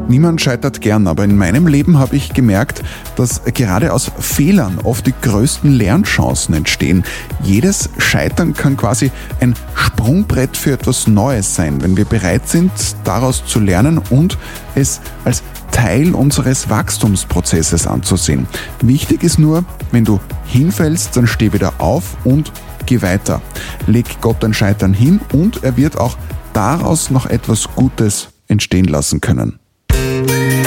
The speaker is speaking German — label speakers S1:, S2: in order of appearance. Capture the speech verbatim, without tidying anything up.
S1: Niemand scheitert gern, aber in meinem Leben habe ich gemerkt, dass gerade aus Fehlern oft die größten Lernchancen entstehen. Jedes Scheitern kann quasi ein Sprungbrett für etwas Neues sein, wenn wir bereit sind, daraus zu lernen und es als Teil unseres Wachstumsprozesses anzusehen. Wichtig ist nur, wenn du hinfällst, dann steh wieder auf und geh weiter. Leg Gott dein Scheitern hin und er wird auch daraus noch etwas Gutes entstehen lassen können.